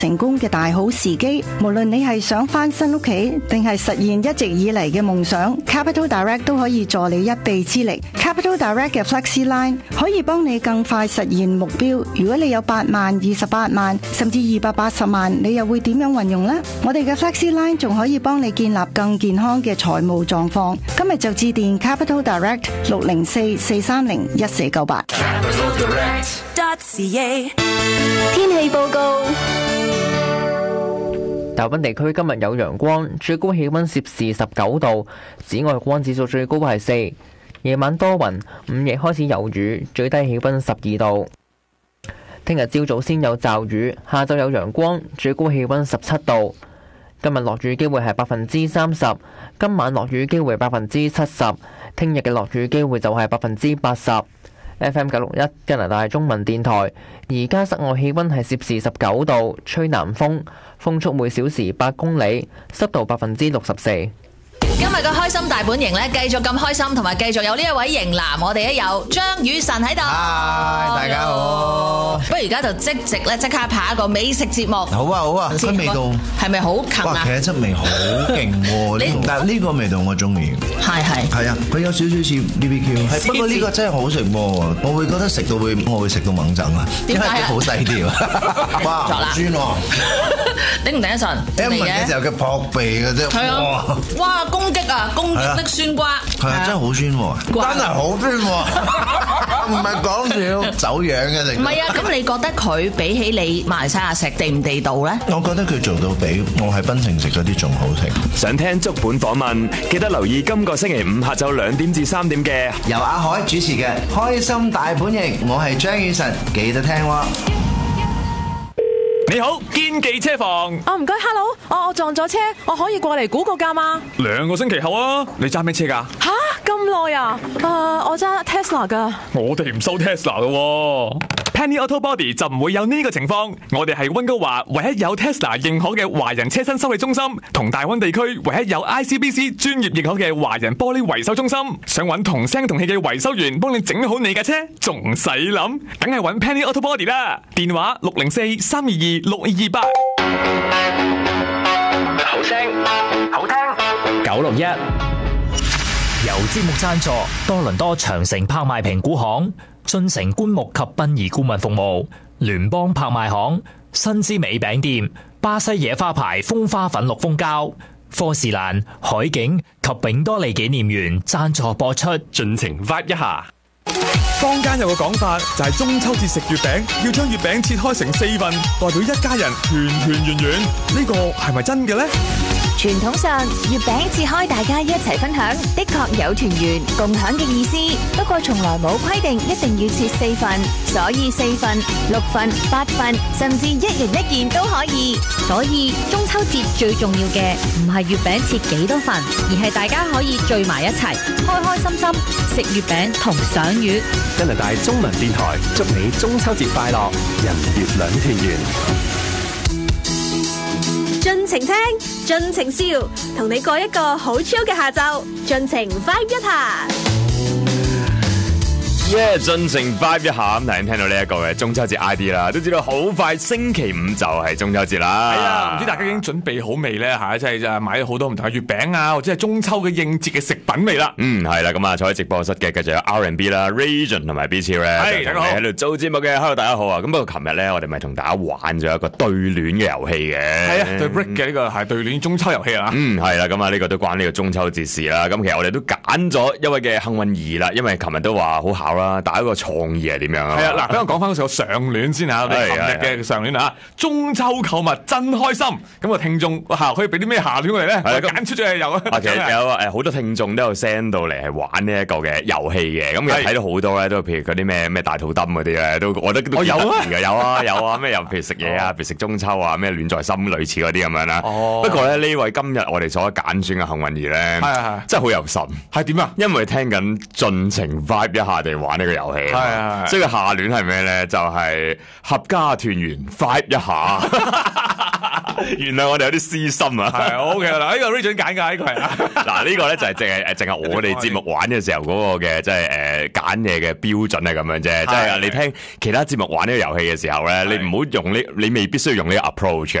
成功嘅大好時機。無論你係想翻新屋企，定係實現一直以嚟嘅夢想， Capital Direct 都可以助你一臂之力。Capital Direct 嘅 Flexi Line 可以幫你更快實現目標。如果你有8萬、28萬，甚至280萬，你又會點樣運用呢？我哋嘅 Flexi Line 仲可以幫你建立更健康嘅財務狀況。今日就致電 Capital Direct 604-430-1498。 天氣報告。 大部分地區今日有陽光，最高氣溫攝氏19度，紫外光指數最高係4。夜晚多雲，午夜開始有雨，最低氣溫12度。聽日朝早先有驟雨，下晝有陽光，最高氣溫17度。今日落雨機會係30%，今晚落雨機會70%，聽日嘅落雨機會就係80%。FM 961加拿大中文電台，而家室外氣溫係攝氏19度，吹南風，風速每小時8公里，濕度64%。 今日嘅開心大本營咧，繼續咁開心，同埋繼續有呢一位型男，我哋咧有張宇晨喺度。 大家好。 不如而家就即刻拍一個美食節目。 好啊好啊，啲味道係咪好近啊？ 茄汁味好勁喎，但係呢個味道我中意。係啊，佢有少少似 BBQ， 不過呢個真係好食喎，我會覺得食到我會食到猛震啊，因為好低調。哇，酸喎， 頂唔頂得順？ 一聞嘅時候嘅撲鼻嘅啫。係啊， 哇！攻擊的酸瓜， 係啊，真係好酸喎，真係好酸喎，唔係講笑，走樣嘅食。 唔係啊，咁你覺得佢比起你馬來西亞食地唔地道咧？ 我覺得佢做到比我喺檳城食嗰啲仲好食。 想聽足本訪問，記得留意今個星期五下晝2點至3點嘅由阿海主持嘅《開心大本營》，我係張宇晨，記得聽喎。 你好，堅記車房。 唔該 ，Hello，我撞咗車，我可以過嚟估個價嗎 ？2個星期後啊，你揸咩車㗎？ 吓，咁耐啊？我揸 Tesla 㗎。 我哋唔收 Tesla 㗎。Penny Auto Body 就唔會有呢個情況，我哋係溫哥華唯一有 Tesla 認可嘅華人車身修理中心，同大溫地區唯一有 ICBC 專業認可嘅華人玻璃維修中心。想揾同聲同氣嘅維修員幫你整好你架車，仲使諗？梗係揾 Penny Auto Body 啦！電話604-322-6228。好聲好聽 961。由節目贊助，多倫多長城拍賣評估行、進城棺木及殯儀顧問服務、聯邦拍賣行、新之美餅店、巴西野花牌風花粉綠蜂膠、科士蘭、海景及永多利紀念園贊助播出， 盡情 vibe 一下。坊間有個講法就係中秋節食月餅，要將月餅切開成4份，代表一家人團團圓圓。呢個係咪真嘅呢？ 傳統上，月餅切開大家一齊分享，的確有團圓共享嘅意思。不過從來冇規定一定要切4份，所以4份、6份、8份，甚至一人一件都可以。所以中秋節最重要嘅唔係月餅切幾多份，而係大家可以聚埋一齊，開開心心食月餅同賞月。 加拿大中文電台祝你中秋節快樂，人月兩團圓。 盡情聽，盡情笑，同你過一個好 chill 嘅下晝，盡情 vibe 一下。 盡情 vibe 一下咁，頭先聽到呢一個嘅中秋節 ID 啦，都知道好快星期5就係中秋節啦。係啊，唔知大家已經準備好未咧嚇？即係買咗好多唔同嘅月餅啊，或者係中秋嘅應節嘅食品未啦？係啦，咁啊坐喺直播室嘅繼續有 R&B 啦 ，Region 同埋 B C 咧，係大家好喺度做節目嘅，Hello 大家好啊！咁不過琴日咧，我哋咪同大家玩咗一個對聯嘅遊戲嘅。係啊，對 break 嘅呢個係對聯中秋遊戲啊。係啦，咁啊呢個都關呢個中秋節事啦。咁其實我哋都揀咗一位嘅幸運兒啦，因為琴日都話好考啦，打一個創意係點樣啊？係啊，嗱，俾我講翻嗰首上聯先嚇，我哋琴日嘅上聯啊，中秋購物真開心。咁個聽眾可以俾啲咩下聯我哋咧？我揀出咗嚟有啊。其實有好多聽眾都有 send 到嚟係玩呢一個嘅遊戲嘅。咁其實睇到好多咧，都譬如嗰啲咩大肚燈嗰啲咧，都我覺得都有啊，有啊，咩又譬如食嘢啊，譬如食中秋啊，咩暖在心類似嗰啲咁樣啦。不過咧呢位今日我哋所揀選嘅幸運兒咧，真係好有心。係點啊？因為聽緊盡情 vibe 一下地玩呢個遊戲。係，所以個下聯係咩咧？就係合家團圓 vibe 一下。原來我哋有啲私心啊！係 OK 啦，呢個 Region 揀㗎，呢個係嗱呢個咧就係淨係我哋節目玩嘅時候嗰個嘅即係揀嘢嘅標準係咁樣啫，即係你聽其他節目玩呢個遊戲嘅時候咧，你唔好用你未必需要用呢個 approach